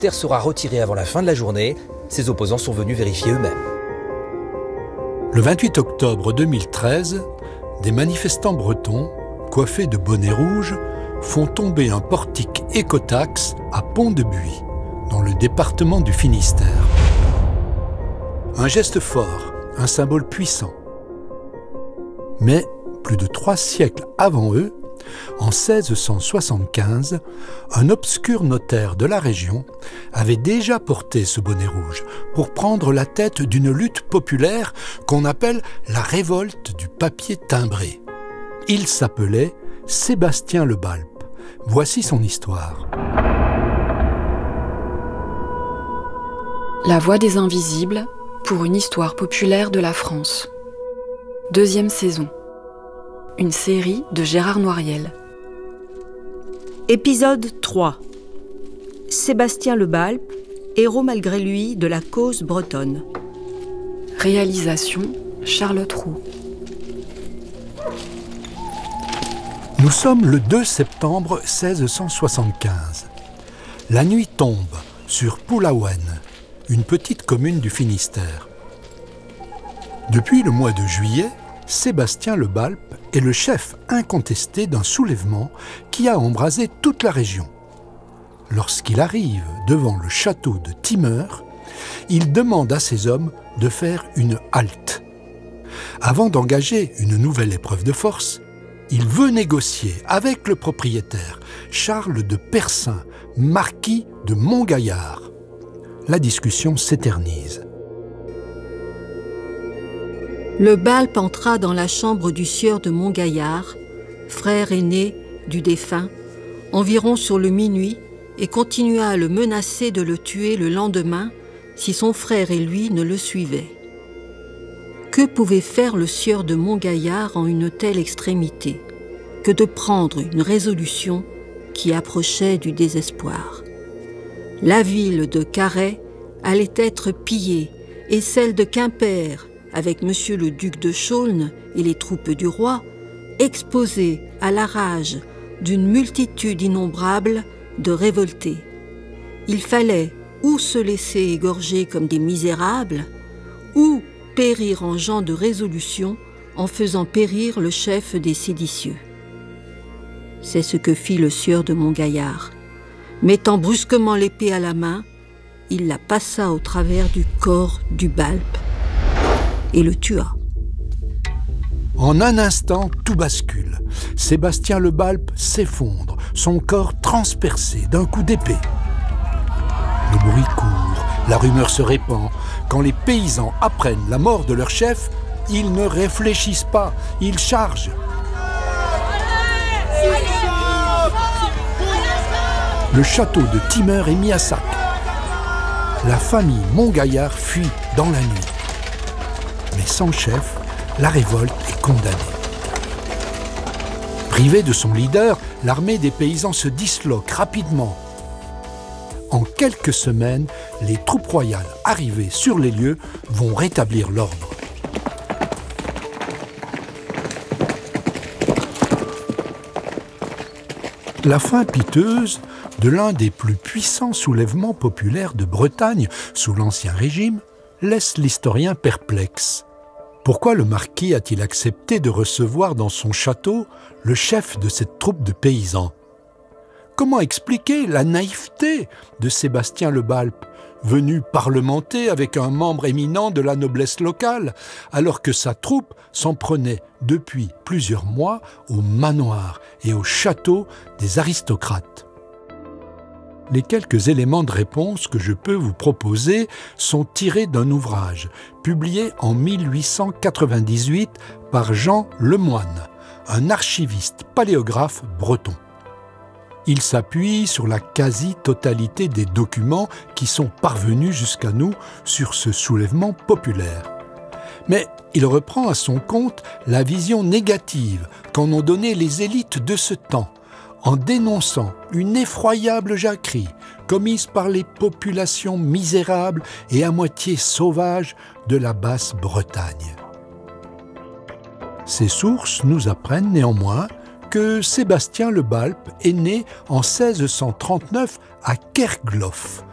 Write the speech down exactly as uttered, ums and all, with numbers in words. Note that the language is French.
Terre sera retiré avant la fin de la journée. Ses opposants sont venus vérifier eux-mêmes. Le vingt-huit octobre deux mille treize, des manifestants bretons, coiffés de bonnets rouges, font tomber un portique écotaxe à Pont-de-Buis, dans le département du Finistère. Un geste fort, un symbole puissant. Mais, plus de trois siècles avant eux, en seize cent soixante-quinze, un obscur notaire de la région avait déjà porté ce bonnet rouge pour prendre la tête d'une lutte populaire qu'on appelle la révolte du papier timbré. Il s'appelait Sébastien Le Balp. Voici son histoire. La Voix des Invisibles pour une histoire populaire de la France. Deuxième saison. Une série de Gérard Noiriel. Épisode trois. Sébastien Le Balp, héros malgré lui de la cause bretonne. Réalisation Charlotte Roux. Nous sommes le deux septembre seize cent soixante-quinze. La nuit tombe sur Poulaouen, une petite commune du Finistère. Depuis le mois de juillet, Sébastien Le Balp est le chef incontesté d'un soulèvement qui a embrasé toute la région. Lorsqu'il arrive devant le château de Timeur, il demande à ses hommes de faire une halte. Avant d'engager une nouvelle épreuve de force, il veut négocier avec le propriétaire, Charles de Percin, marquis de Montgaillard. La discussion s'éternise. Le Balp entra dans la chambre du sieur de Montgaillard, frère aîné du défunt, environ sur le minuit, et continua à le menacer de le tuer le lendemain si son frère et lui ne le suivaient. Que pouvait faire le sieur de Montgaillard en une telle extrémité que de prendre une résolution qui approchait du désespoir? La ville de Carhaix allait être pillée et celle de Quimper, avec monsieur le duc de Chaulnes et les troupes du roi, exposées à la rage d'une multitude innombrable de révoltés. Il fallait ou se laisser égorger comme des misérables, ou périr en gens de résolution en faisant périr le chef des séditieux. C'est ce que fit le sieur de Montgaillard. Mettant brusquement l'épée à la main, il la passa au travers du corps du Balp et le tua. En un instant, tout bascule. Sébastien Le Balp s'effondre, son corps transpercé d'un coup d'épée. Le bruit court, la rumeur se répand. Quand les paysans apprennent la mort de leur chef, ils ne réfléchissent pas, ils chargent. Le château de Timeur est mis à sac. La famille Montgaillard fuit dans la nuit. Mais sans chef, la révolte est condamnée. Privée de son leader, l'armée des paysans se disloque rapidement. En quelques semaines, les troupes royales arrivées sur les lieux vont rétablir l'ordre. La fin piteuse de l'un des plus puissants soulèvements populaires de Bretagne sous l'Ancien Régime laisse l'historien perplexe. Pourquoi le marquis a-t-il accepté de recevoir dans son château le chef de cette troupe de paysans ? Comment expliquer la naïveté de Sébastien Le Balp, venu parlementer avec un membre éminent de la noblesse locale, alors que sa troupe s'en prenait depuis plusieurs mois au manoir et au château des aristocrates ? Les quelques éléments de réponse que je peux vous proposer sont tirés d'un ouvrage publié en mille huit cent quatre-vingt-dix-huit par Jean Lemoine, un archiviste paléographe breton. Il s'appuie sur la quasi-totalité des documents qui sont parvenus jusqu'à nous sur ce soulèvement populaire. Mais il reprend à son compte la vision négative qu'en ont donnée les élites de ce temps, en dénonçant une effroyable jacquerie commise par les populations misérables et à moitié sauvages de la Basse-Bretagne. Ces sources nous apprennent néanmoins que Sébastien Le Balp est né en seize cent trente-neuf à Kerglof,